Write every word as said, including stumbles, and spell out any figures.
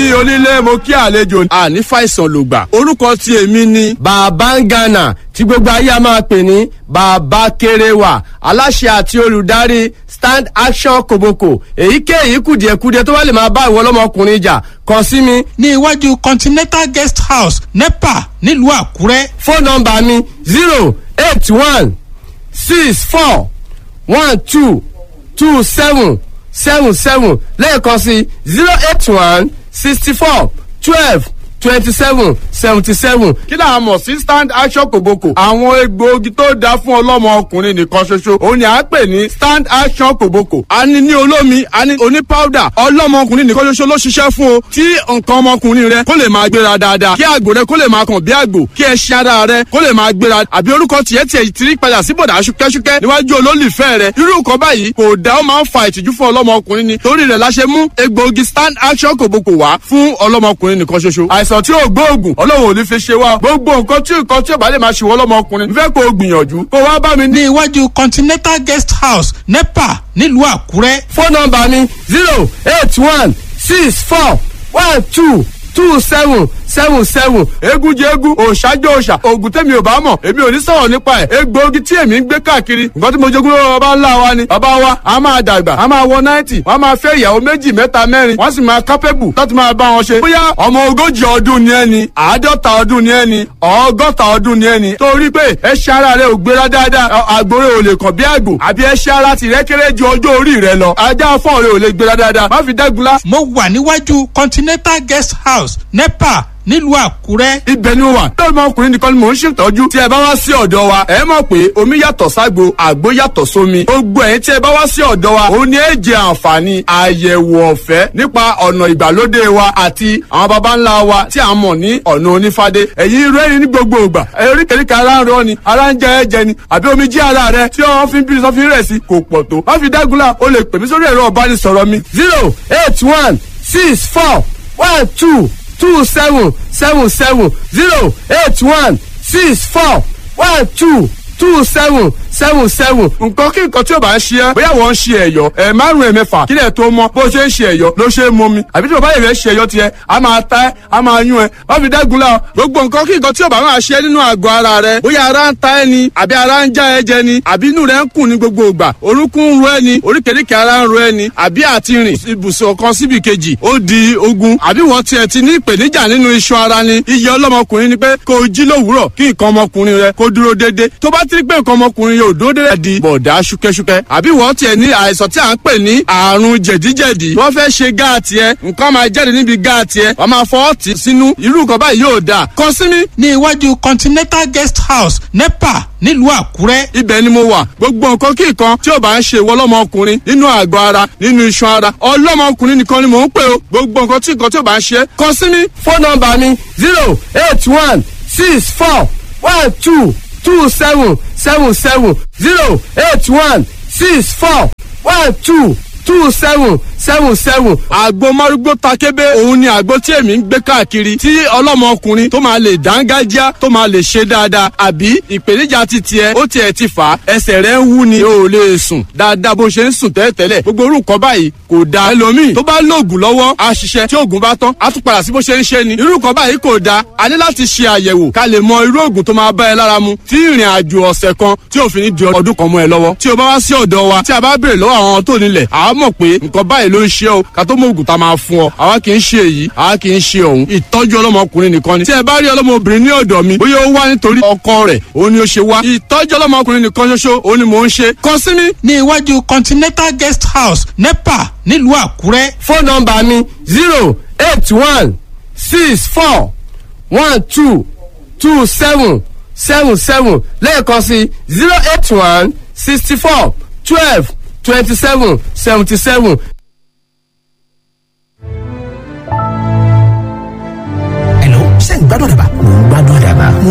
kí onílé mo kí àlejò àní fàìsàn lògbà. Orúkọ tí èmi ni Bàbá Ngana tí gbogbo ayé a máa pè ní Bàbá Kéréwà, aláṣẹ àti olùdarí Stand Action Koboko. Èyíkéyìí kùdìẹ̀kudiẹ tó bá lè máa bá ìwọ ọlọ́mọkùnrin jà kàn sí mi ní iwájú Continental Guest House NEPA nílùú Àkúrẹ́. fóònù nọ́mbà mi zero eight one six four one two two seven seven seven lẹ́ẹ̀kan sí zero eight one sixty four twelve twenty seven seventy seven. kí là á mọ̀ sí Stand Action Koboko. àwọn egbòogi tó dáa fún ọlọ́mọ ọkùnrin nìkan ṣoṣo òun ni à ń pè ní Stand Action Koboko. a ní ní olómi a ní oní powder. ọlọ́mọ ọkùnrin nìkan ṣoṣo ló ṣiṣẹ́ fún o. tí nǹkan ọmọkùnrin rẹ kó lè máa gbéra dáadáa, kí àgbò rẹ kó lè máa kàn bí àgbò, kí ẹṣin ara rẹ kó lè máa gbéra, àbí orúkọ tiẹ̀ tiẹ̀ ti rí padà sí bọ̀dà ṣúkẹ́ṣúkẹ́ níwájú olólùfẹ́ rẹ. irú nǹkan báyìí kò dá, ó máa ń fa ìtìjú fún ọlọ́mọ ọkùnrin ni. torí rẹ̀ la ṣe mú egbòogi Stand Action Koboko wá fún ọlọ́mọ ọkùnrin nìkan ṣoṣo. àìsàn tí ò gbóògùn ọlọ́run ò ní fi ṣe wá. gbogbo nǹkan tí nǹkan tí ò bá lè máa ṣe wọ́n lọ́mọkùnrin fẹ́ kó o gbìyànjú kó wá bá mi ní iwájú Continental Guest House NEPA nílùú Àkúrẹ́. fóònù nọ́mbà mi zero eight one six four one two two seven seven seven. egun jẹ egun, òòṣà jẹ òòṣà. oògùn tẹ́mi ò bá mọ̀ èmi ò ní sọ̀rọ̀ nípa ẹ̀. egbòogi tí èmi ń gbé káàkiri nǹkan tí mo jogún lọ́wọ́ bàbá ńlá wa ni. bàbá wa a máa dàgbà a máa wọ náìtì, wọ́n máa fẹ́ ìyàwó méjì mẹ́ta mẹ́rin, wọ́n sì máa kápẹ́bù láti máa bá wọn ṣe. bóyá ọmọ ogójì ọdún ni ẹni, àádọ́ta ọdún ni ẹni, ọgọ́ta ọdún ni ẹni. torí pé ẹṣin ara rẹ ò gbéra dáadáa, àgbòrè ò lè kàn bí àgbò, àbí ẹṣin ara tìrẹ kéré ju ọjọ́ orí rẹ lọ. ajá fọ́ọ̀ rẹ ò lè gbéra dáadáa, má fi dẹ́gunlá. mo wà níwájú Continental Guest House NEPA nílùú Àkúrẹ́. ibẹ̀ ni mo wà. tó ọmọkùnrin nìkan ni mò ń ṣètọ́jú. tí ẹ bá wá sí ọ̀dọ̀ wa ẹ mọ̀ pé omi yàtọ̀ ságbo, àgbo yàtọ̀ sómi. gbogbo ẹ̀yin tí ẹ bá wá sí ọ̀dọ̀ wa ó ní ẹ jẹ àǹfààní àyẹ̀wò ọ̀fẹ́ nípa ọ̀nà ìgbàlódé wa àti àwọn baba ńlá wa tí a mọ̀ ní ọ̀nà onífádé. ẹ̀yin rẹ́rìn ní gbogbo ìgbà oríkèéríkèé ara ń rọ ni, ara ń jẹ ẹ̀jẹ̀ ni, àbí omi jí ara rẹ tí wọ́n fi ń bí sọ́fin rẹ̀ sí kò pọ̀ tó. wọ́n fi dágunlá o lè pè mí sórí ẹ̀rọ ìbánisọ̀rọ̀ mi zero eight one six four one two two seven seven seven zero eight one six four one two two seven seven seven. nǹkan kí nǹkan tí o bá ń ṣe ẹ́ bóyá wọ́n ń ṣe ẹ̀yọ́ ẹ̀ márùn ẹ̀ mẹ́fà kílẹ̀ tó mọ́ bó ṣe ń ṣe ẹ̀yọ́ ló ṣe é mú mi, àbí tí o bá yẹ̀ fẹ́ ṣe ẹ̀yọ́ tiẹ̀ a máa ta ẹ́ a máa yún ẹ́ wọ́n fi dẹ́gun la gbogbo nǹkan kí nǹkan tí o bá máa ṣe nínú àgọ́ ara rẹ bóyá ara ń ta ẹ́ ni àbí ara ń já ẹ jẹ ni àbí inú rẹ ń kùn ní gbogbo ìgbà, orúnkún ń ro ẹ́ ni, oríkèéríkèé ara ń ro ẹ́ ni, àbí àti rìn ibùsùn kan síbi kejì ó di ogun, àbí wọ́n tiẹ̀ ti ní ìpèníjà nínú iṣan ara ni. iye ọlọ́mọkùnrin ni pé kó o jí lówùúrọ̀ kí nǹkan ọmọkùnrin rẹ kó dúró déédéé. tó bá ti rí pé nǹkan ọmọkùnrin yóò dúró déédéé di bọ̀dá ṣúkẹ́ṣúkẹ́, àbí wọ́n tiẹ̀ ní àìsàn tí à ń pè ní àrùn jẹ̀díjẹ̀dí. wọ́n fẹ́ ṣe gáàtì ẹ, nǹkan máa jáde níbi gáàtì ẹ, wọ́n máa fọ́ ọ̀tí sínú. irú nǹkan báyìí yóò dáa. kàn sí mi ní iwájú Continental Guest House NEPA nílùú Àkúrẹ́. ibẹ̀ ni mo wà. gbogbo nǹkan kí nǹkan tí ò bá ń ṣe ìwọ ọlọ́mọkùnrin nínú àgọ́ ara nínú iṣan ara ọlọ́mọkùnrin nìkan ni mò ń pè o. gbogbo nǹkan tí nǹkan tí ò bá ń ṣe kàn sí mi. fóònù nọ́mbà mi zero eight one six four one two two seven seven seven zero eight one six four one two two seven seven seven. àgbo márúgbó takébé òun ni àgbo tí èmi ń gbé káàkiri tí ọlọ́mọkùnrin tó máa lè dángájá tó máa lè ṣe dáadáa, àbí ìpèníjà ti tiẹ̀ ó tiẹ̀ ti fà á ẹsẹ̀ rẹ̀ ń wú ni o ò lè sùn dáadáa bó ṣe ń sùn tẹ́lẹ̀tẹ́lẹ̀. gbogbo orú nǹkan báyìí kò da. ẹlòmíì tó bá lóògùn lọ́wọ́ á ṣiṣẹ́ tí oògùn bá tán á tún padà sí bó ṣe ń ṣe ni. irú nǹkan báyìí kò da. a ní láti ṣe àyẹ̀wò ká lè mọ irú oògùn tó máa bá ẹ lára mu tí ìrìn àjò ọ̀sẹ̀ kan tí òfin ní di ọdún kan mọ́ ẹ lọ́wọ́. tí o bá wá sí ọ̀dọ̀ wa tí a bá béèrè lọ́wọ́ àwọn tó nílẹ̀ àá mọ̀ pé nǹkan báyìí ló ń ṣe o ká tó mọ ògùn tá a máa fún ọ. àwa kì í ṣe èyí àwa kì í ṣe òun. ìtọ́jú ọlọ́mọkùnrin nìkan ni. tí ẹ bá rí ọlọ́mọbìnrin ní ọ̀dọ̀ mi bóyá ó wá nítorí ọkọ rẹ̀ òun ni ó ṣe wá. ìtọ́jú ọlọ́mọkùnrin nìkan ṣoṣo òun ni mò ń ṣe. kàn sí mi ní iwájú Continental Guest House NEPA nílùú Àkúrẹ́. fóònù nọ́mbà mi zero eight one six four one two two seven seven seven lẹ́ẹ̀kan sí zero eight one sixty four twelve twenty seven seventy seven. Hello, ṣé ń gbádùn àdàbà? Mo ń gbádùn àdàbà.